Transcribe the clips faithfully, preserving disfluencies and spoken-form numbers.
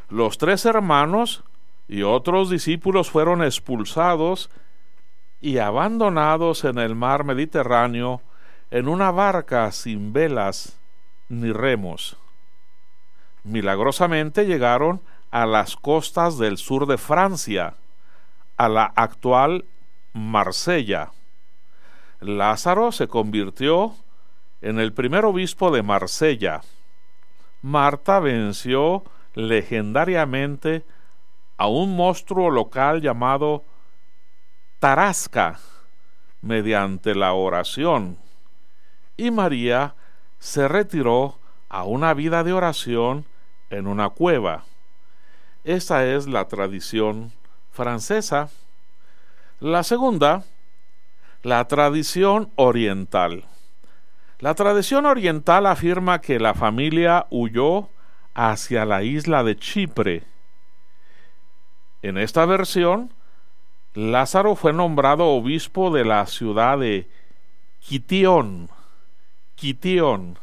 Los tres hermanos y otros discípulos fueron expulsados y abandonados en el mar Mediterráneo en una barca sin velas ni remos. Milagrosamente llegaron a las costas del sur de Francia, a la actual Marsella. Lázaro se convirtió en el primer obispo de Marsella. Marta venció legendariamente a un monstruo local llamado Tarasca mediante la oración, y María se retiró a una vida de oración en una cueva. Esta es la tradición francesa. La segunda, la tradición oriental. La tradición oriental afirma que la familia huyó hacia la isla de Chipre. En esta versión, Lázaro fue nombrado obispo de la ciudad de Quitión, Quitión,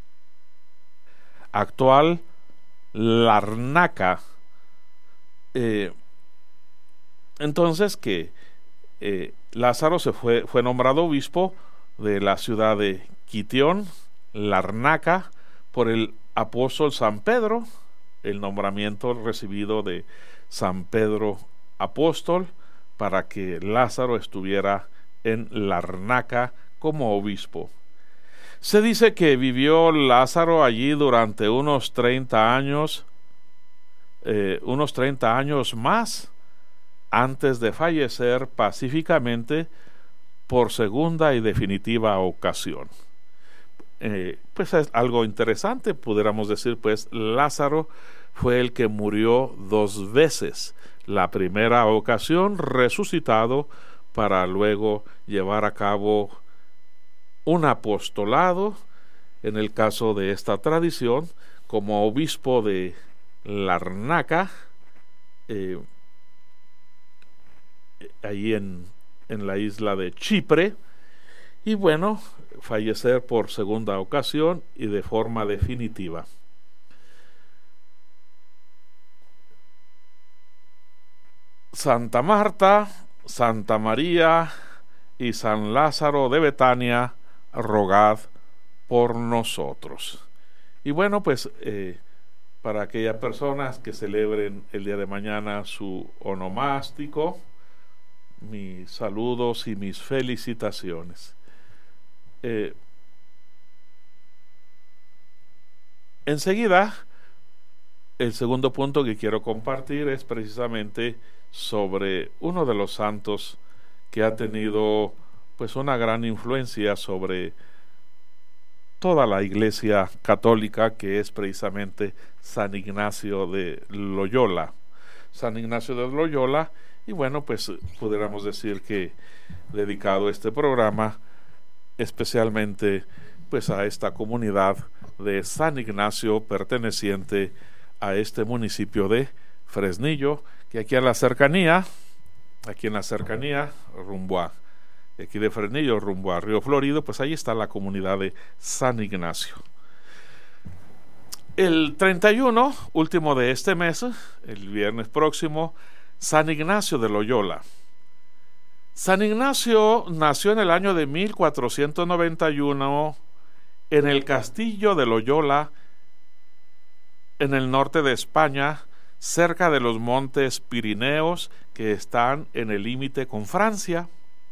actual Larnaca. Eh, entonces que eh, Lázaro se fue, fue nombrado obispo de la ciudad de Quitión, Larnaca, por el apóstol San Pedro, el nombramiento recibido de San Pedro apóstol para que Lázaro estuviera en Larnaca como obispo. Se dice que vivió Lázaro allí durante unos treinta años, eh, unos treinta años más, antes de fallecer pacíficamente por segunda y definitiva ocasión. Eh, pues es algo interesante, pudiéramos decir, pues Lázaro fue el que murió dos veces. La primera ocasión resucitado para luego llevar a cabo un apostolado, en el caso de esta tradición, como obispo de Larnaca, eh, ahí en, en la isla de Chipre, y bueno, fallecer por segunda ocasión y de forma definitiva. Santa Marta, Santa María y San Lázaro de Betania, rogad por nosotros. Y bueno, pues eh, para aquellas personas que celebren el día de mañana su onomástico, mis saludos y mis felicitaciones. Eh, enseguida, el segundo punto que quiero compartir es precisamente sobre uno de los santos que ha tenido pues una gran influencia sobre toda la Iglesia católica, que es precisamente San Ignacio de Loyola. San Ignacio de Loyola, y bueno, pues pudiéramos decir que dedicado este programa especialmente pues a esta comunidad de San Ignacio perteneciente a este municipio de Fresnillo, que aquí en la cercanía, aquí en la cercanía, rumbo a, aquí de Fresnillo, rumbo a Río Florido, pues ahí está la comunidad de San Ignacio. El treinta y uno, último de este mes, el viernes próximo, San Ignacio de Loyola. San Ignacio nació en el año de mil cuatrocientos noventa y uno en el castillo de Loyola, en el norte de España, cerca de los montes Pirineos, que están en el límite con Francia.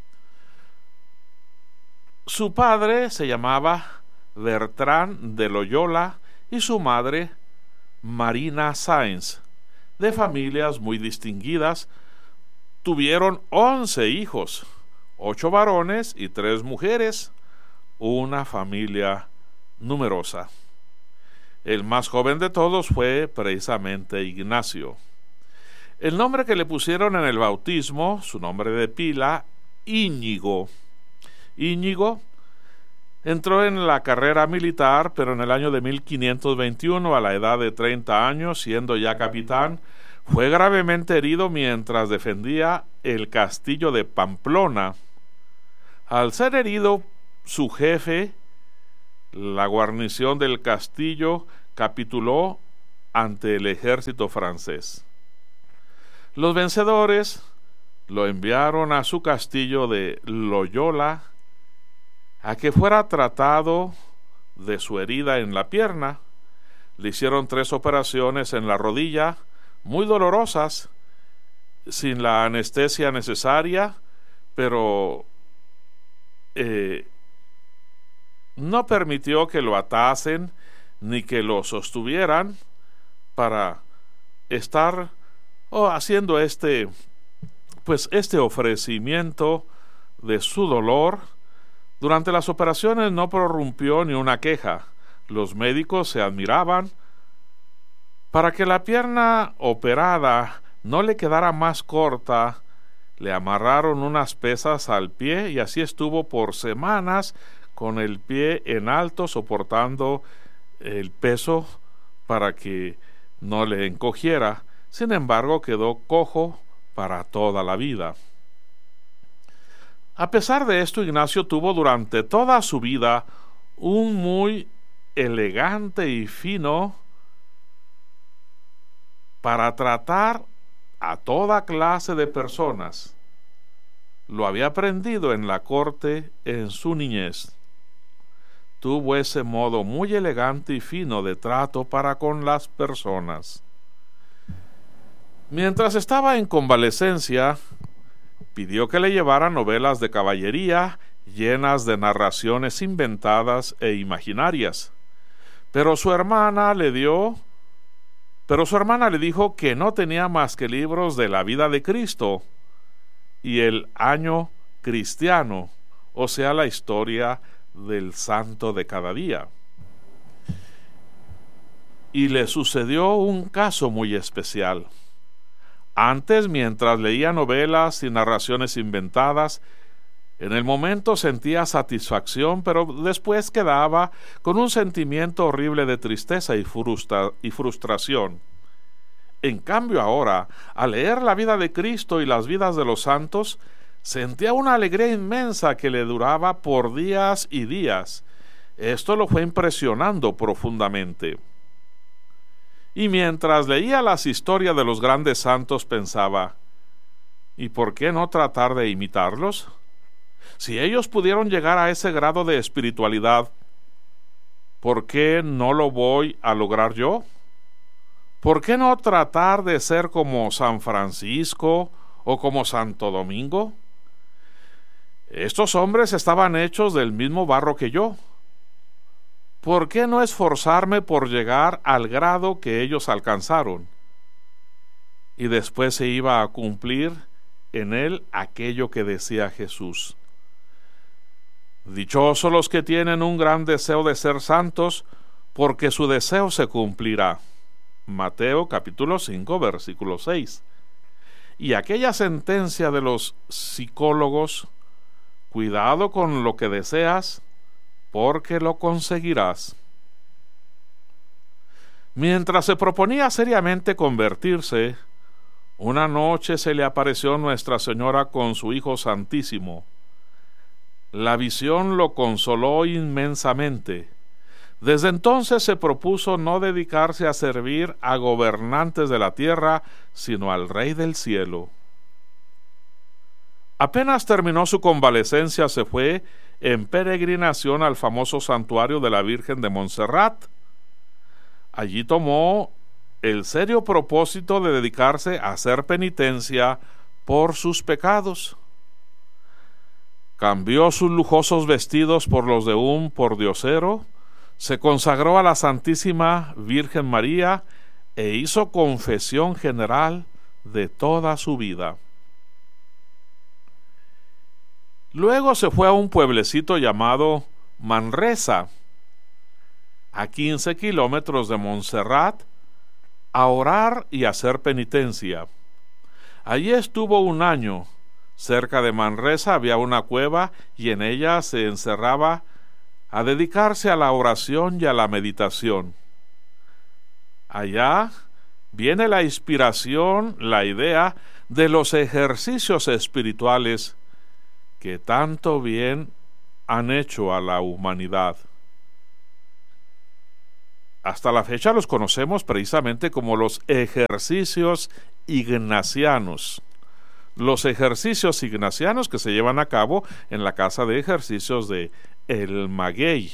Su padre se llamaba Bertrán de Loyola y su madre Marina Sáenz, de familias muy distinguidas. Tuvieron once hijos, ocho varones y tres mujeres, una familia numerosa. El más joven de todos fue precisamente Ignacio. El nombre que le pusieron en el bautismo, su nombre de pila, Íñigo. Íñigo entró en la carrera militar, pero en el año de mil quinientos veintiuno, a la edad de treinta años, siendo ya capitán, fue gravemente herido mientras defendía el castillo de Pamplona. Al ser herido, su jefe, la guarnición del castillo, capituló ante el ejército francés. Los vencedores lo enviaron a su castillo de Loyola a que fuera tratado de su herida en la pierna. Le hicieron tres operaciones en la rodilla, muy dolorosas, sin la anestesia necesaria, pero eh, no permitió que lo atasen ni que lo sostuvieran para estar oh, haciendo este, pues este ofrecimiento de su dolor. Durante las operaciones no prorrumpió ni una queja. Los médicos se admiraban. Para que la pierna operada no le quedara más corta, le amarraron unas pesas al pie y así estuvo por semanas con el pie en alto soportando el peso para que no le encogiera. Sin embargo, quedó cojo para toda la vida. A pesar de esto, Ignacio tuvo durante toda su vida un muy elegante y fino para tratar a toda clase de personas. Lo había aprendido en la corte en su niñez. Tuvo ese modo muy elegante y fino de trato para con las personas. Mientras estaba en convalecencia, pidió que le llevaran novelas de caballería llenas de narraciones inventadas e imaginarias. Pero su hermana le dio, pero su hermana le dijo que no tenía más que libros de la vida de Cristo y el año cristiano, o sea, la historia del santo de cada día. Y le sucedió un caso muy especial. Antes, mientras leía novelas y narraciones inventadas, en el momento sentía satisfacción, pero después quedaba con un sentimiento horrible de tristeza y, frustra- y frustración. En cambio ahora, al leer la vida de Cristo y las vidas de los santos, sentía una alegría inmensa que le duraba por días y días. Esto lo fue impresionando profundamente. Y mientras leía las historias de los grandes santos pensaba, ¿y por qué no tratar de imitarlos? Si ellos pudieron llegar a ese grado de espiritualidad, ¿por qué no lo voy a lograr yo? ¿Por qué no tratar de ser como San Francisco o como Santo Domingo? Estos hombres estaban hechos del mismo barro que yo. ¿Por qué no esforzarme por llegar al grado que ellos alcanzaron? Y después se iba a cumplir en él aquello que decía Jesús. Dichosos los que tienen un gran deseo de ser santos, porque su deseo se cumplirá. Mateo capítulo cinco, versículo seis. Y aquella sentencia de los psicólogos, cuidado con lo que deseas, porque lo conseguirás. Mientras se proponía seriamente convertirse, una noche se le apareció Nuestra Señora con su Hijo Santísimo. La visión lo consoló inmensamente. Desde entonces se propuso no dedicarse a servir a gobernantes de la tierra, sino al Rey del cielo. Apenas terminó su convalecencia, se fue en peregrinación al famoso santuario de la Virgen de Montserrat. Allí tomó el serio propósito de dedicarse a hacer penitencia por sus pecados. Cambió sus lujosos vestidos por los de un pordiosero, se consagró a la Santísima Virgen María e hizo confesión general de toda su vida. Luego se fue a un pueblecito llamado Manresa, a quince kilómetros de Montserrat, a orar y hacer penitencia. Allí estuvo un año. Cerca de Manresa había una cueva y en ella se encerraba a dedicarse a la oración y a la meditación. Allá viene la inspiración, la idea de los ejercicios espirituales que tanto bien han hecho a la humanidad. hasta la fecha los conocemos precisamente como los ejercicios ignacianos. Los ejercicios ignacianos que se llevan a cabo en la casa de ejercicios de El Maguey,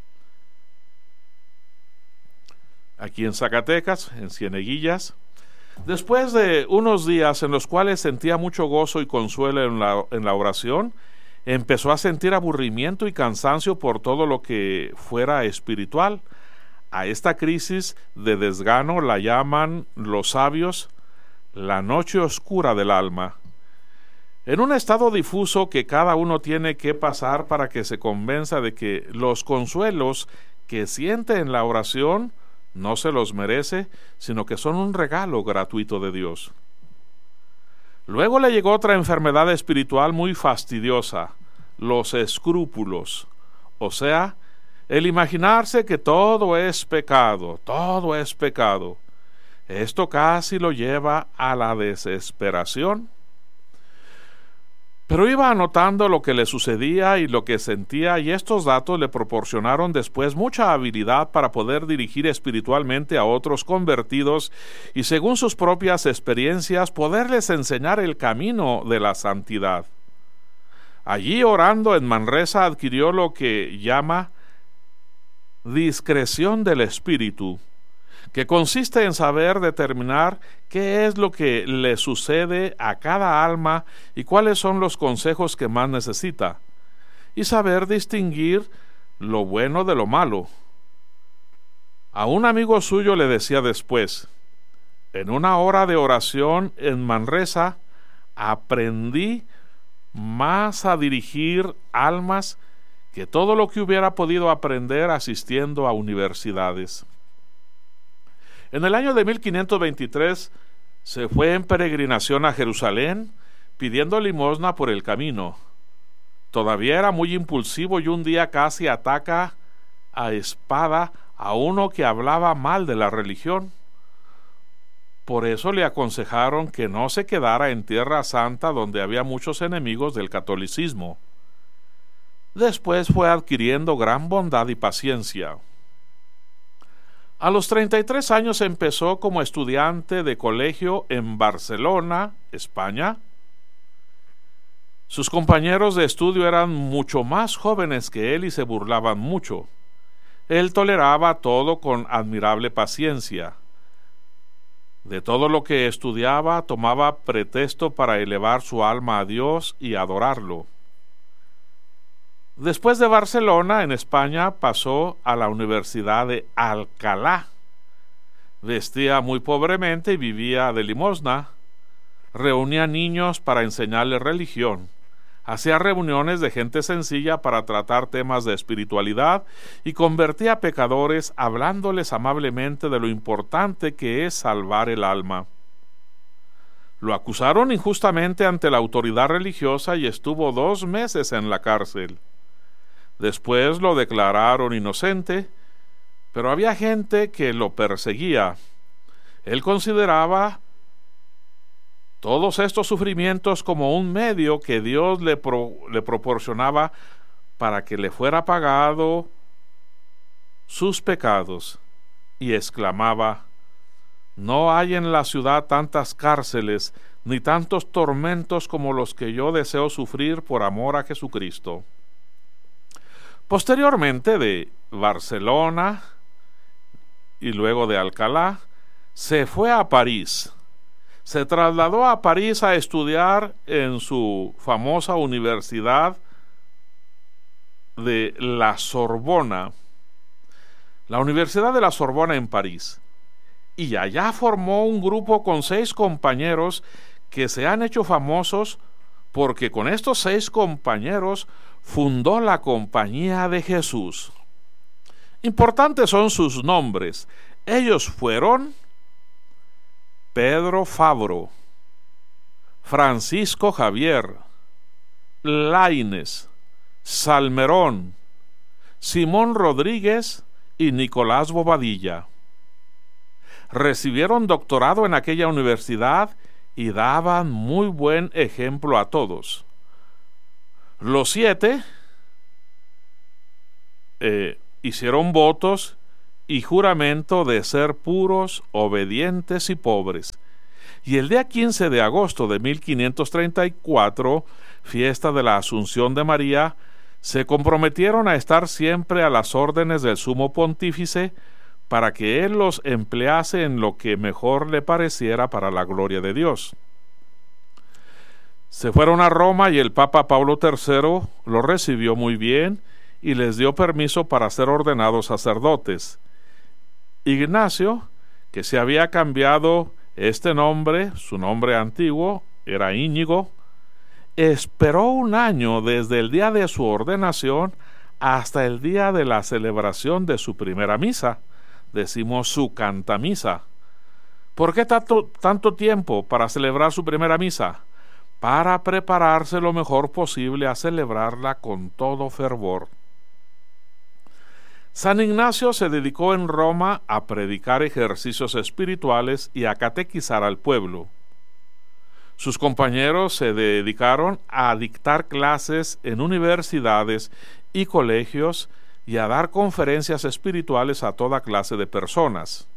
aquí en Zacatecas, en Cieneguillas. Después de unos días en los cuales sentía mucho gozo y consuelo en la, en la oración, empezó a sentir aburrimiento y cansancio por todo lo que fuera espiritual. A esta crisis de desgano la llaman los sabios la noche oscura del alma. En un estado difuso que cada uno tiene que pasar para que se convenza de que los consuelos que siente en la oración no se los merece, sino que son un regalo gratuito de Dios. Luego le llegó otra enfermedad espiritual muy fastidiosa, los escrúpulos, o sea, el imaginarse que todo es pecado, todo es pecado. Esto casi lo lleva a la desesperación. Pero iba anotando lo que le sucedía y lo que sentía, y estos datos le proporcionaron después mucha habilidad para poder dirigir espiritualmente a otros convertidos y, según sus propias experiencias, poderles enseñar el camino de la santidad. Allí, orando en Manresa, adquirió lo que llama discreción del espíritu, que consiste en saber determinar qué es lo que le sucede a cada alma y cuáles son los consejos que más necesita, y saber distinguir lo bueno de lo malo. A un amigo suyo le decía después: en una hora de oración en Manresa aprendí más a dirigir almas que todo lo que hubiera podido aprender asistiendo a universidades. En el año de mil quinientos veintitrés se fue en peregrinación a Jerusalén pidiendo limosna por el camino. Todavía era muy impulsivo y un día casi ataca a espada a uno que hablaba mal de la religión. Por eso le aconsejaron que no se quedara en Tierra Santa, donde había muchos enemigos del catolicismo. Después fue adquiriendo gran bondad y paciencia. A los treinta y tres años empezó como estudiante de colegio en Barcelona, España. Sus compañeros de estudio eran mucho más jóvenes que él y se burlaban mucho. Él toleraba todo con admirable paciencia. De todo lo que estudiaba tomaba pretexto para elevar su alma a Dios y adorarlo. Después de Barcelona, en España, pasó a la Universidad de Alcalá. Vestía muy pobremente y vivía de limosna. Reunía niños para enseñarles religión. Hacía reuniones de gente sencilla para tratar temas de espiritualidad y convertía a pecadores hablándoles amablemente de lo importante que es salvar el alma. Lo acusaron injustamente ante la autoridad religiosa y estuvo dos meses en la cárcel. Después lo declararon inocente, pero había gente que lo perseguía. Él consideraba todos estos sufrimientos como un medio que Dios le, pro, le proporcionaba para que le fuera pagado sus pecados, y exclamaba: no hay en la ciudad tantas cárceles ni tantos tormentos como los que yo deseo sufrir por amor a Jesucristo. Posteriormente, de Barcelona y luego de Alcalá, se fue a París. Se trasladó a París a estudiar en su famosa universidad de la Sorbona, la Universidad de la Sorbona en París. Y allá formó un grupo con seis compañeros que se han hecho famosos porque con estos seis compañeros fundó la Compañía de Jesús. Importantes son sus nombres. Ellos fueron Pedro Fabro, Francisco Javier, Laínez, Salmerón, Simón Rodríguez y Nicolás Bobadilla. Recibieron doctorado en aquella universidad y daban muy buen ejemplo a todos. Los siete eh, hicieron votos y juramento de ser puros, obedientes y pobres. Y el día quince de agosto de mil quinientos treinta y cuatro, fiesta de la Asunción de María, se comprometieron a estar siempre a las órdenes del Sumo Pontífice para que él los emplease en lo que mejor le pareciera para la gloria de Dios. Se fueron a Roma y el Papa Pablo tercero los recibió muy bien y les dio permiso para ser ordenados sacerdotes. Ignacio, que se había cambiado este nombre, su nombre antiguo era Íñigo, esperó un año desde el día de su ordenación hasta el día de la celebración de su primera misa. Decimos su cantamisa. ¿Por qué tanto, tanto tiempo para celebrar su primera misa? Para prepararse lo mejor posible a celebrarla con todo fervor. San Ignacio se dedicó en Roma a predicar ejercicios espirituales y a catequizar al pueblo. Sus compañeros se dedicaron a dictar clases en universidades y colegios y a dar conferencias espirituales a toda clase de personas.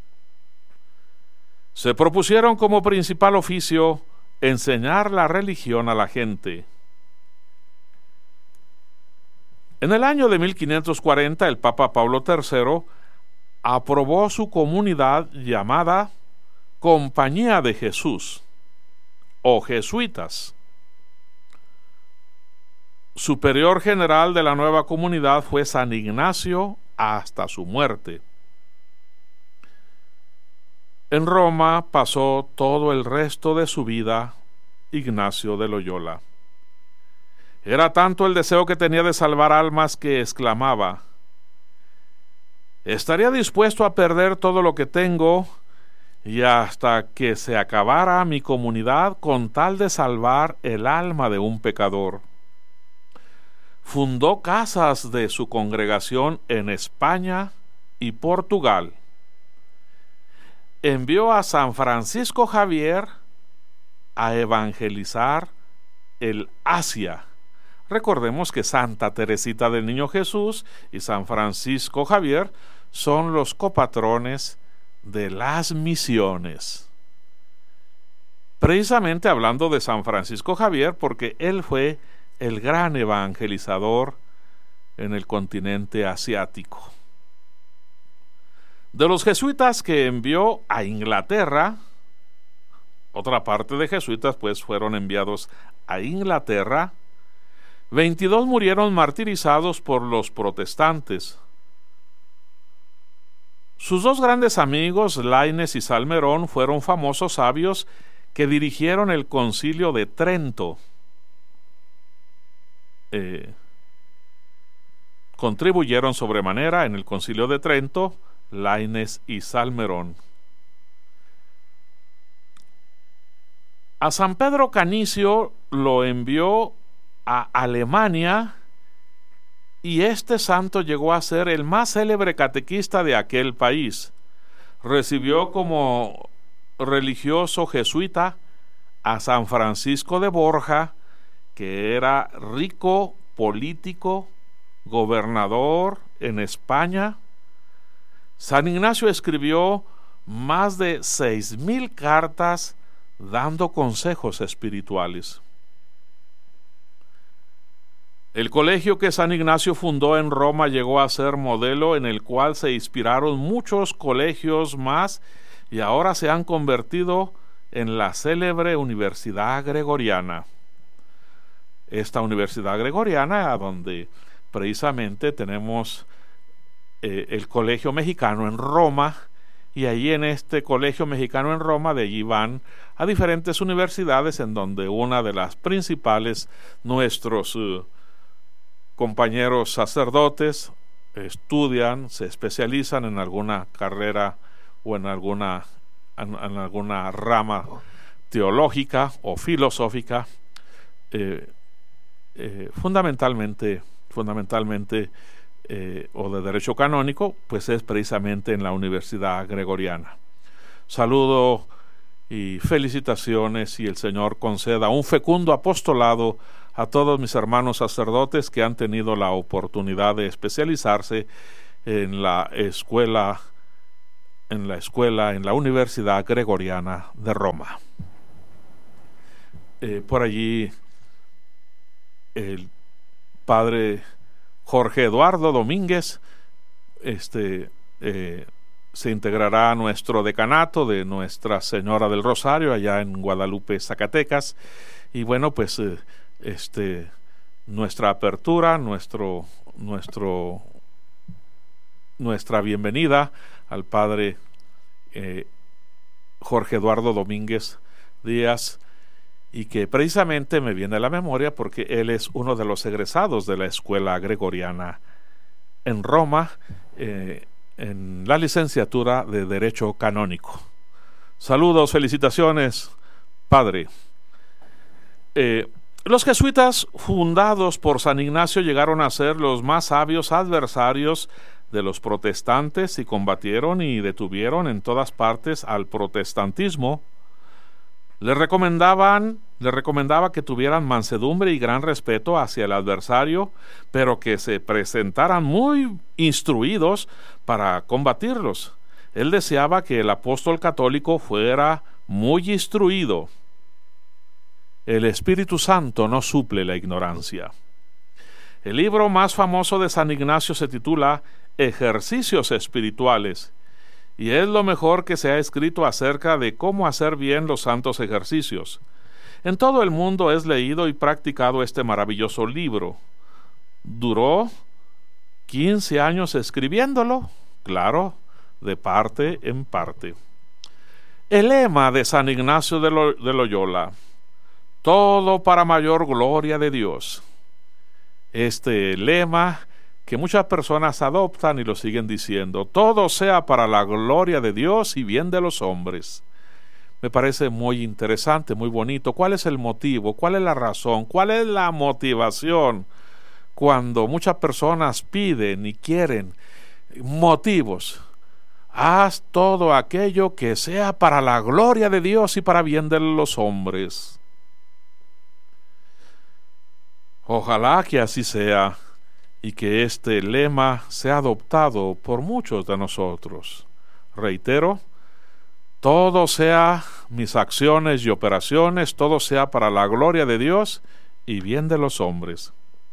Se propusieron como principal oficio enseñar la religión a la gente. En el año de mil quinientos cuarenta, el Papa Pablo tercero aprobó su comunidad llamada Compañía de Jesús o Jesuitas. Superior general de la nueva comunidad fue San Ignacio hasta su muerte. En Roma pasó todo el resto de su vida Ignacio de Loyola. Era tanto el deseo que tenía de salvar almas que exclamaba: estaría dispuesto a perder todo lo que tengo y hasta que se acabara mi comunidad con tal de salvar el alma de un pecador. Fundó casas de su congregación en España y Portugal. Envió a San Francisco Javier a evangelizar el Asia. Recordemos que Santa Teresita del Niño Jesús y San Francisco Javier son los copatrones de las misiones. Precisamente hablando de San Francisco Javier, porque él fue el gran evangelizador en el continente asiático. De los jesuitas que envió a Inglaterra, otra parte de jesuitas pues fueron enviados a Inglaterra, veintidós murieron martirizados por los protestantes. Sus dos grandes amigos, Laínez y Salmerón, fueron famosos sabios que dirigieron el Concilio de Trento. Eh, contribuyeron sobremanera en el Concilio de Trento Laínez y Salmerón. A San Pedro Canicio lo envió a Alemania y este santo llegó a ser el más célebre catequista de aquel país. Recibió como religioso jesuita a San Francisco de Borja, que era rico político, gobernador en España. San Ignacio escribió más de seis mil cartas dando consejos espirituales. El colegio que San Ignacio fundó en Roma llegó a ser modelo en el cual se inspiraron muchos colegios más y ahora se han convertido en la célebre Universidad Gregoriana. Esta Universidad Gregoriana, donde precisamente tenemos eh, el Colegio Mexicano en Roma, y allí en este Colegio Mexicano en Roma, de allí van a diferentes universidades en donde una de las principales, nuestros uh, compañeros sacerdotes estudian, se especializan en alguna carrera o en alguna, en, en alguna rama teológica o filosófica, eh, eh, fundamentalmente, fundamentalmente eh, o de derecho canónico, pues es precisamente en la Universidad Gregoriana. Saludo y felicitaciones, y el Señor conceda un fecundo apostolado a todos mis hermanos sacerdotes que han tenido la oportunidad de especializarse en la Escuela en la escuela, en la Universidad Gregoriana de Roma. Eh, por allí el padre Jorge Eduardo Domínguez este, eh, se integrará a nuestro decanato de Nuestra Señora del Rosario allá en Guadalupe, Zacatecas. Y bueno, pues eh, este, nuestra apertura, nuestro, nuestro, nuestra bienvenida al padre eh, Jorge Eduardo Domínguez Díaz, y que precisamente me viene a la memoria porque él es uno de los egresados de la escuela gregoriana en Roma, eh, en la licenciatura de Derecho Canónico. Saludos, felicitaciones, padre. Eh, los jesuitas, fundados por San Ignacio, llegaron a ser los más sabios adversarios de los protestantes y combatieron y detuvieron en todas partes al protestantismo. Le recomendaban, le recomendaba que tuvieran mansedumbre y gran respeto hacia el adversario, pero que se presentaran muy instruidos para combatirlos. Él deseaba que el apóstol católico fuera muy instruido. El Espíritu Santo no suple la ignorancia. El libro más famoso de San Ignacio se titula Ejercicios Espirituales, y es lo mejor que se ha escrito acerca de cómo hacer bien los santos ejercicios. En todo el mundo es leído y practicado este maravilloso libro. Duró quince años escribiéndolo, claro, de parte en parte. El lema de San Ignacio de, Lo- de Loyola: todo para mayor gloria de Dios. Este lema que muchas personas adoptan y lo siguen diciendo: todo sea para la gloria de Dios y bien de los hombres. Me parece muy interesante, muy bonito. ¿Cuál es el motivo? ¿Cuál es la razón? ¿Cuál es la motivación? Cuando muchas personas piden y quieren motivos: haz todo aquello que sea para la gloria de Dios y para bien de los hombres. Ojalá que así sea, y que este lema sea adoptado por muchos de nosotros. Reitero, todo sea, mis acciones y operaciones, todo sea para la gloria de Dios y bien de los hombres.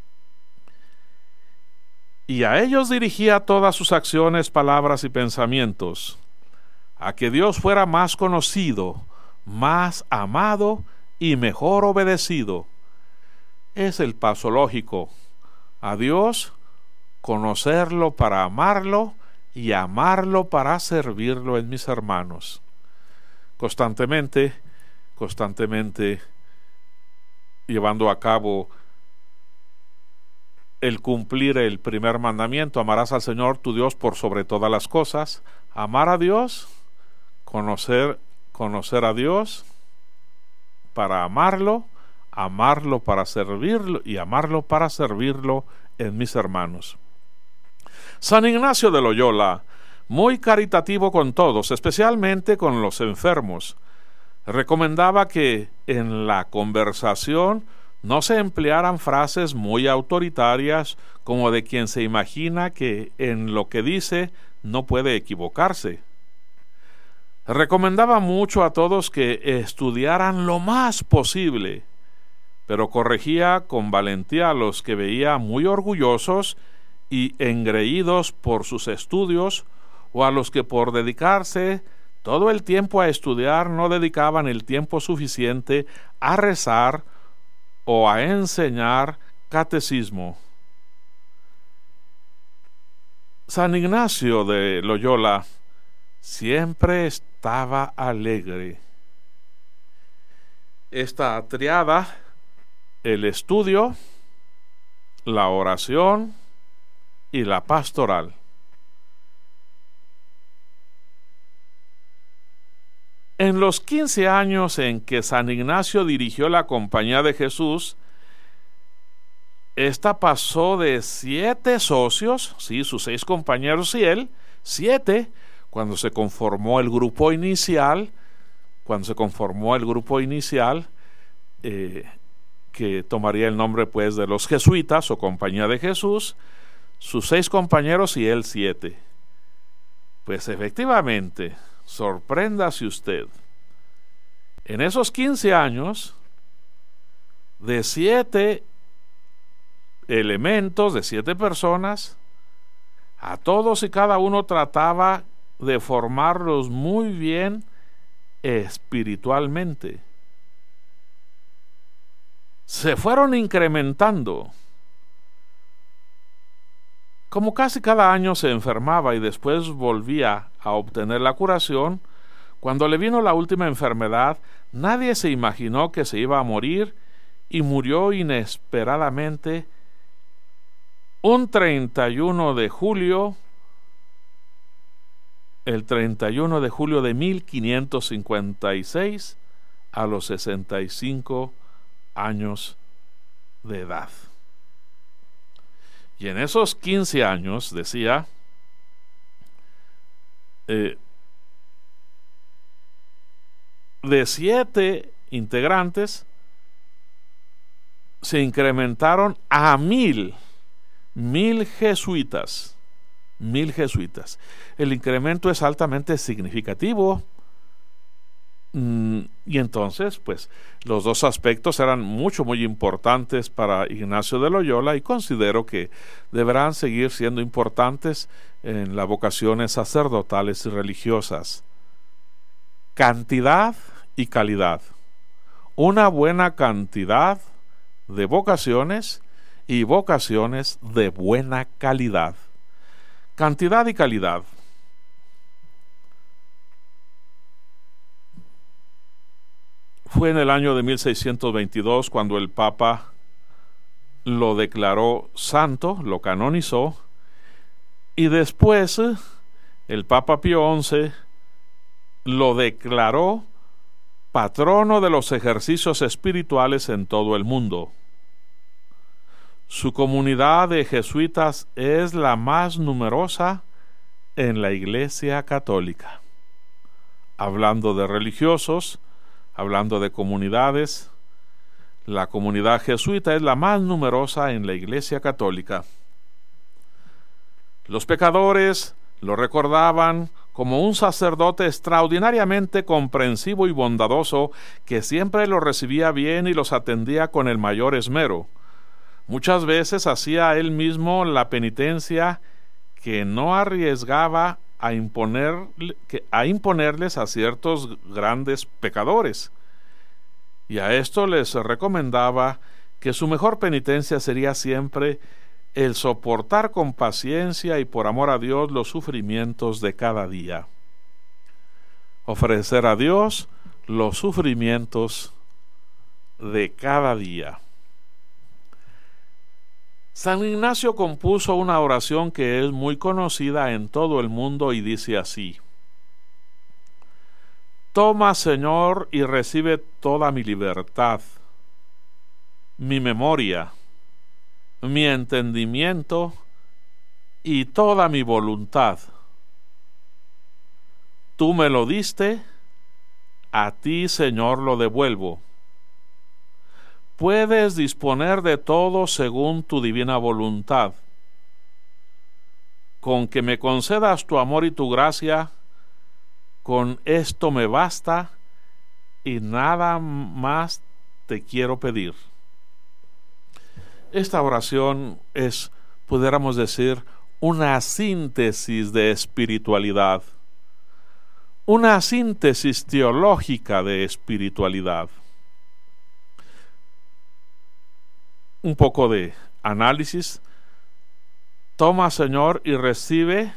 Y a ellos dirigía todas sus acciones, palabras y pensamientos, a que Dios fuera más conocido, más amado y mejor obedecido. Es el paso lógico. A Dios, conocerlo para amarlo y amarlo para servirlo en mis hermanos. Constantemente, constantemente llevando a cabo el cumplir el primer mandamiento: amarás al Señor tu Dios por sobre todas las cosas. Amar a Dios, conocer, conocer a Dios para amarlo, amarlo para servirlo y amarlo para servirlo en mis hermanos. San Ignacio de Loyola, muy caritativo con todos, especialmente con los enfermos, recomendaba que en la conversación no se emplearan frases muy autoritarias como de quien se imagina que en lo que dice no puede equivocarse. Recomendaba mucho a todos que estudiaran lo más posible, pero corregía con valentía a los que veía muy orgullosos y engreídos por sus estudios, o a los que por dedicarse todo el tiempo a estudiar no dedicaban el tiempo suficiente a rezar o a enseñar catecismo. San Ignacio de Loyola siempre estaba alegre. Esta triada, el estudio, la oración y la pastoral. En los quince años en que San Ignacio dirigió la Compañía de Jesús, esta pasó de siete socios, sí, sus seis compañeros y él, siete, cuando se conformó el grupo inicial, cuando se conformó el grupo inicial, eh, que tomaría el nombre pues de los jesuitas o Compañía de Jesús, sus seis compañeros y él siete. Pues efectivamente, sorpréndase usted. En esos quince años, de siete elementos, de siete personas, a todos y cada uno trataba de formarlos muy bien espiritualmente. Se fueron incrementando. Como casi cada año se enfermaba y después volvía a obtener la curación, cuando le vino la última enfermedad, nadie se imaginó que se iba a morir y murió inesperadamente un treinta y uno de julio, el treinta y uno de julio de mil quinientos cincuenta y seis, a los sesenta y cinco años de edad. Y en esos quince años, decía, eh, de siete integrantes, se incrementaron a mil, mil jesuitas, mil jesuitas. El incremento es altamente significativo. Y entonces, pues, los dos aspectos eran mucho, muy importantes para Ignacio de Loyola y considero que deberán seguir siendo importantes en las vocaciones sacerdotales y religiosas. Cantidad y calidad. Una buena cantidad de vocaciones y vocaciones de buena calidad. Cantidad y calidad. Fue en el año de mil seiscientos veintidós cuando el Papa lo declaró santo, lo canonizó, y después el Papa Pío once lo declaró patrono de los ejercicios espirituales en todo el mundo. Su comunidad de jesuitas es la más numerosa en la Iglesia Católica. Hablando de religiosos, hablando de comunidades, la comunidad jesuita es la más numerosa en la Iglesia Católica. Los pecadores lo recordaban como un sacerdote extraordinariamente comprensivo y bondadoso que siempre los recibía bien y los atendía con el mayor esmero. Muchas veces hacía él mismo la penitencia que no arriesgaba a, imponer, a imponerles a ciertos grandes pecadores. Y a esto les recomendaba que su mejor penitencia sería siempre el soportar con paciencia y por amor a Dios los sufrimientos de cada día. Ofrecer a Dios los sufrimientos de cada día. San Ignacio compuso una oración que es muy conocida en todo el mundo y dice así: Toma, Señor, y recibe toda mi libertad, mi memoria, mi entendimiento y toda mi voluntad. Tú me lo diste, a ti, Señor, lo devuelvo. Puedes disponer de todo según tu divina voluntad. Con que me concedas tu amor y tu gracia, con esto me basta y nada más te quiero pedir. Esta oración es, pudiéramos decir, una síntesis de espiritualidad, una síntesis teológica de espiritualidad. Un poco de análisis. Toma, Señor, y recibe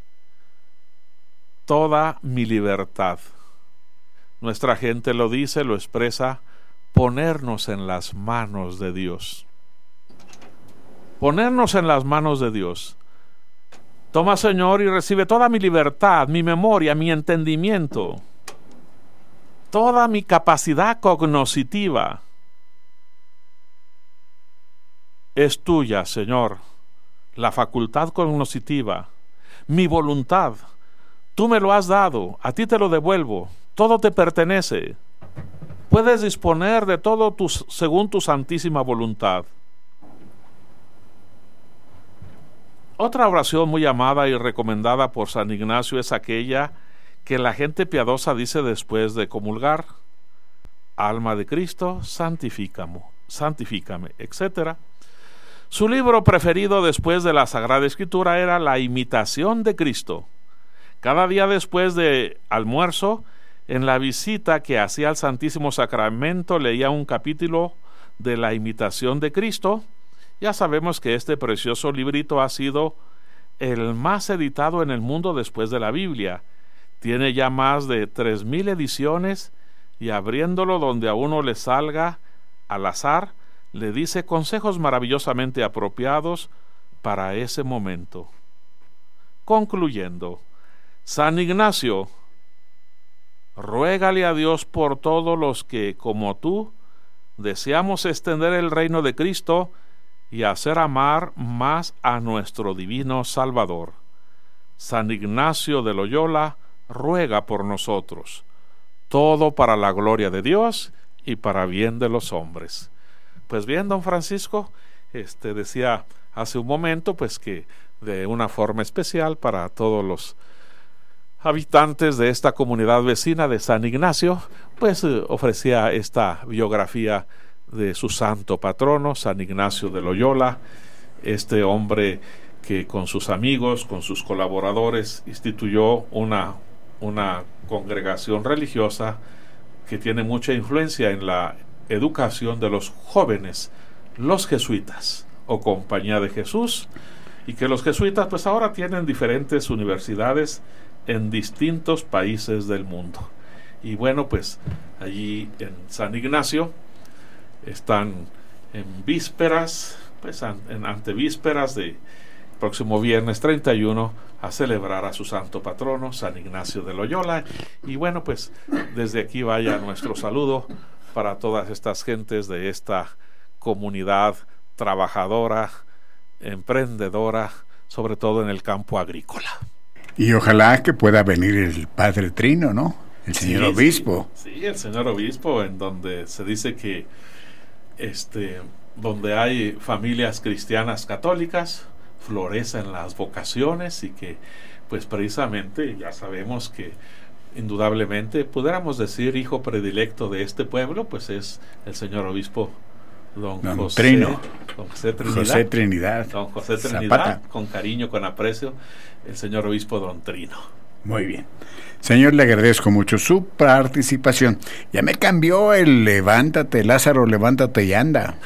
toda mi libertad. Nuestra gente lo dice, lo expresa: ponernos en las manos de Dios. Ponernos en las manos de Dios. Toma, Señor, y recibe toda mi libertad, mi memoria, mi entendimiento, toda mi capacidad cognoscitiva. Es tuya, Señor, la facultad cognoscitiva, mi voluntad. Tú me lo has dado, a ti te lo devuelvo, todo te pertenece. Puedes disponer de todo tu, según tu santísima voluntad. Otra oración muy amada y recomendada por San Ignacio es aquella que la gente piadosa dice después de comulgar: alma de Cristo, santifícame, santifícame, etcétera. Su libro preferido después de la Sagrada Escritura era La Imitación de Cristo. Cada día después de almuerzo, en la visita que hacía al Santísimo Sacramento, leía un capítulo de La Imitación de Cristo. Ya sabemos que este precioso librito ha sido el más editado en el mundo después de la Biblia. Tiene ya más de tres mil ediciones, y abriéndolo donde a uno le salga al azar, le dice consejos maravillosamente apropiados para ese momento. Concluyendo, San Ignacio, ruégale a Dios por todos los que, como tú, deseamos extender el reino de Cristo y hacer amar más a nuestro divino Salvador. San Ignacio de Loyola ruega por nosotros, todo para la gloria de Dios y para bien de los hombres. Pues bien, don Francisco, este decía hace un momento, pues que de una forma especial para todos los habitantes de esta comunidad vecina de San Ignacio, pues eh, ofrecía esta biografía de su santo patrono, San Ignacio de Loyola, este hombre que con sus amigos, con sus colaboradores, instituyó una, una congregación religiosa que tiene mucha influencia en la educación de los jóvenes, los jesuitas, o Compañía de Jesús, y que los jesuitas pues ahora tienen diferentes universidades en distintos países del mundo. Y bueno, pues allí en San Ignacio están en vísperas, pues an, en antevísperas de próximo viernes treinta y uno a celebrar a su santo patrono, San Ignacio de Loyola. Y bueno, pues desde aquí vaya nuestro saludo para todas estas gentes de esta comunidad trabajadora, emprendedora, sobre todo en el campo agrícola. Y ojalá que pueda venir el padre Trino, ¿no? El señor sí, obispo. Sí, sí, el señor obispo, en donde se dice que este, donde hay familias cristianas católicas, florecen las vocaciones, y que pues precisamente ya sabemos que indudablemente pudiéramos decir hijo predilecto de este pueblo, pues es el señor obispo don, don José Trino, don José Trinidad, José Trinidad, don José Trinidad, Zapata. Con cariño, con aprecio, el señor obispo don Trino. Muy bien. Señor, le agradezco mucho su participación. Ya me cambió el levántate, Lázaro, levántate y anda.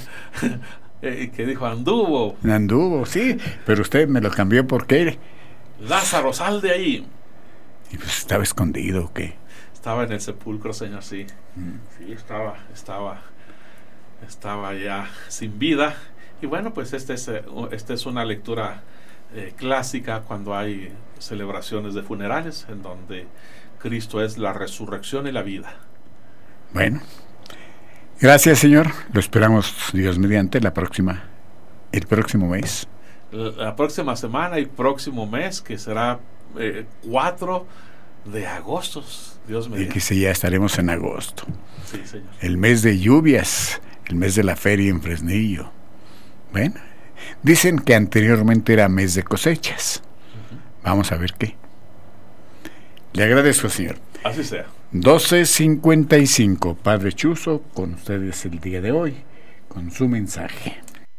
¿Qué dijo? Anduvo. Anduvo, sí, pero usted me lo cambió porque Lázaro, sal de ahí. Y pues estaba escondido, ¿o qué? Estaba en el sepulcro, señor, sí. Mm. Sí, estaba, estaba, estaba ya sin vida. Y bueno, pues esta es, esta es una lectura eh, clásica cuando hay celebraciones de funerales, en donde Cristo es la resurrección y la vida. Bueno, gracias, señor. Lo esperamos, Dios mediante, la próxima, el próximo mes. La, la próxima semana y próximo mes, que será eh, cuatro de agosto, Dios mediante. Y que sí, ya estaremos en agosto. Sí, señor. El mes de lluvias, el mes de la feria en Fresnillo. Bueno, dicen que anteriormente era mes de cosechas. Vamos a ver qué. Le agradezco, señor. Así sea. doce cincuenta y cinco. Padre Chuzo, con ustedes el día de hoy, con su mensaje.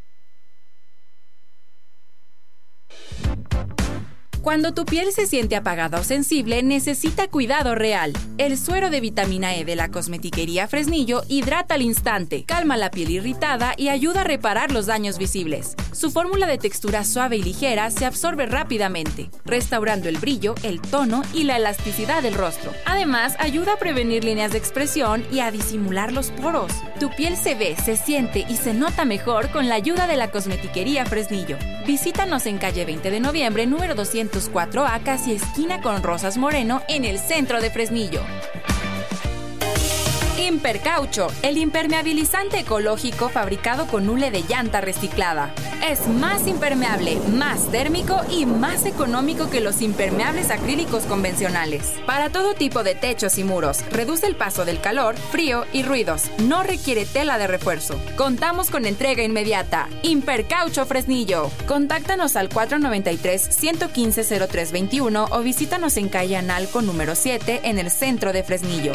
Cuando tu piel se siente apagada o sensible, necesita cuidado real. El suero de vitamina E de la Cosmetiquería Fresnillo hidrata al instante, calma la piel irritada y ayuda a reparar los daños visibles. Su fórmula de textura suave y ligera se absorbe rápidamente, restaurando el brillo, el tono y la elasticidad del rostro. Además, ayuda a prevenir líneas de expresión y a disimular los poros. Tu piel se ve, se siente y se nota mejor con la ayuda de la Cosmetiquería Fresnillo. Visítanos en calle veinte de noviembre, número doscientos cuatro A, casi esquina con Rosas Moreno, en el centro de Fresnillo. Impercaucho, el impermeabilizante ecológico fabricado con hule de llanta reciclada. Es más impermeable, más térmico y más económico que los impermeables acrílicos convencionales. Para todo tipo de techos y muros, reduce el paso del calor, frío y ruidos. No requiere tela de refuerzo. Contamos con entrega inmediata. Impercaucho Fresnillo. Contáctanos al cuatro noventa y tres, ciento quince, cero tres veintiuno o visítanos en calle Analco número siete en el centro de Fresnillo.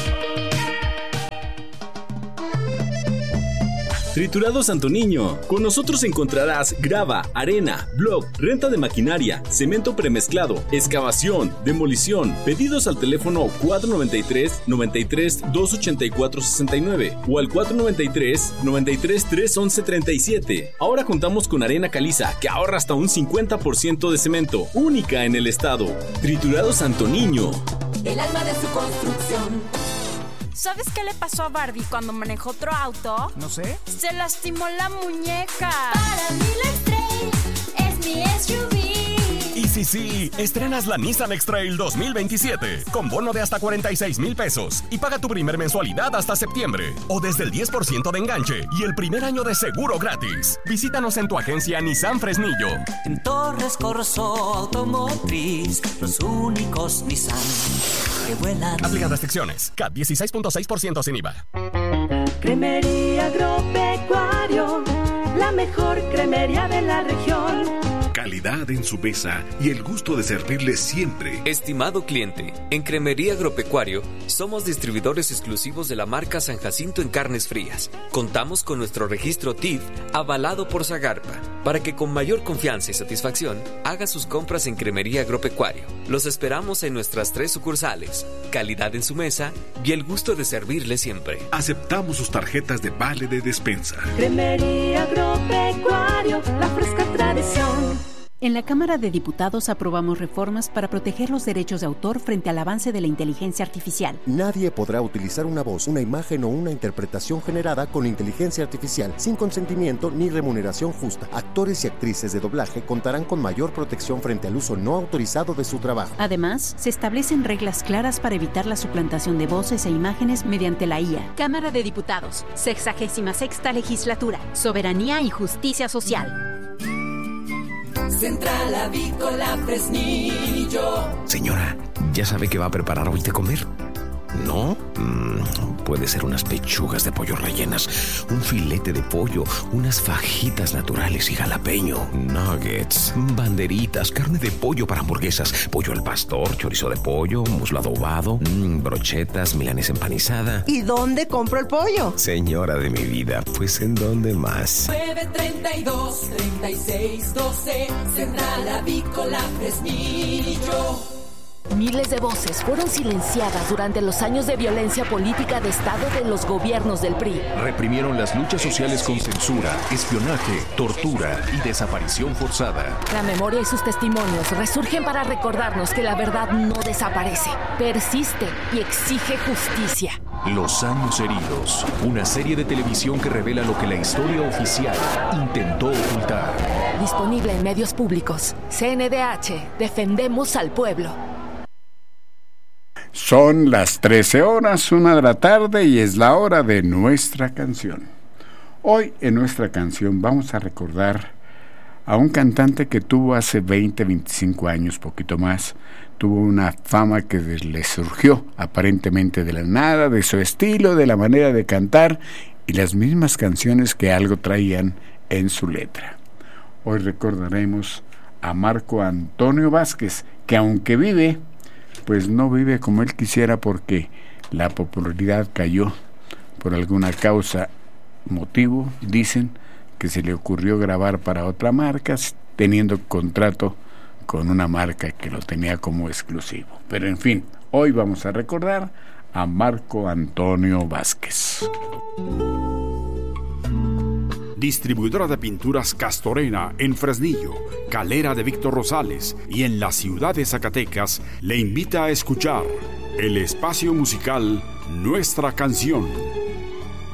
Triturado Santo Niño. Con nosotros encontrarás grava, arena, block, renta de maquinaria, cemento premezclado, excavación, demolición. Pedidos al teléfono cuatro noventa y tres, noventa y tres, doscientos ochenta y cuatro, sesenta y nueve o al cuatro noventa y tres, noventa y tres, trescientos once, treinta y siete. Ahora contamos con arena caliza que ahorra hasta un cincuenta por ciento de cemento, única en el estado. Triturado Santo Niño. El alma de su construcción. ¿Sabes qué le pasó a Barbie cuando manejó otro auto? No sé. Se lastimó la muñeca. Para mí la X-Trail es mi S U V. Y sí, sí, estrenas la Nissan X-Trail dos mil veintisiete con bono de hasta cuarenta y seis mil pesos y paga tu primer mensualidad hasta septiembre o desde el diez por ciento de enganche y el primer año de seguro gratis. Visítanos en tu agencia Nissan Fresnillo. En Torres Corso Automotriz, los únicos Nissan que vuelan. Aplican restricciones. C A T dieciséis punto seis por ciento sin I V A. Cremería Agropecuario, la mejor cremería de la región. Calidad en su mesa y el gusto de servirle siempre. Estimado cliente, en Cremería Agropecuario somos distribuidores exclusivos de la marca San Jacinto en carnes frías. Contamos con nuestro registro T I F avalado por Zagarpa para que con mayor confianza y satisfacción haga sus compras en Cremería Agropecuario. Los esperamos en nuestras tres sucursales. Calidad en su mesa y el gusto de servirle siempre. Aceptamos sus tarjetas de vale de despensa. Cremería Agropecuario, la fresca tradición. En la Cámara de Diputados aprobamos reformas para proteger los derechos de autor frente al avance de la inteligencia artificial. Nadie podrá utilizar una voz, una imagen o una interpretación generada con inteligencia artificial sin consentimiento ni remuneración justa. Actores y actrices de doblaje contarán con mayor protección frente al uso no autorizado de su trabajo. Además, se establecen reglas claras para evitar la suplantación de voces e imágenes mediante la I A. Cámara de Diputados, sexagésima sexta legislatura, Soberanía y Justicia Social. Central Avícola Fresnillo. Señora, ¿ya sabe qué va a preparar hoy de comer? ¿No? Mm, puede ser unas pechugas de pollo rellenas, un filete de pollo, unas fajitas naturales y jalapeño, nuggets, banderitas, carne de pollo para hamburguesas, pollo al pastor, chorizo de pollo, muslo adobado, mm, brochetas, milanesa empanizada. ¿Y dónde compro el pollo? Señora de mi vida, pues ¿en dónde más? nueve treinta y dos, treinta y seis, doce, Central Avícola Fresnillo. Miles de voces fueron silenciadas durante los años de violencia política de Estado de los gobiernos del P R I. Reprimieron las luchas sociales con censura, espionaje, tortura y desaparición forzada. La memoria y sus testimonios resurgen para recordarnos que la verdad no desaparece, persiste y exige justicia. Los años heridos, una serie de televisión que revela lo que la historia oficial intentó ocultar. Disponible en medios públicos. C N D H, defendemos al pueblo. Son las trece horas, una de la tarde, y es la hora de nuestra canción. Hoy en nuestra canción vamos a recordar a un cantante que tuvo hace veinte, veinticinco años, poquito más. Tuvo una fama que le surgió aparentemente de la nada, de su estilo, de la manera de cantar y las mismas canciones que algo traían en su letra. Hoy recordaremos a Marco Antonio Vázquez, que aunque vive, pues no vive como él quisiera porque la popularidad cayó por alguna causa, motivo, dicen que se le ocurrió grabar para otra marca, teniendo contrato con una marca que lo tenía como exclusivo. Pero en fin, hoy vamos a recordar a Marco Antonio Vázquez. Distribuidora de pinturas Castorena en Fresnillo, Calera de Víctor Rosales y en la ciudad de Zacatecas le invita a escuchar el espacio musical Nuestra Canción.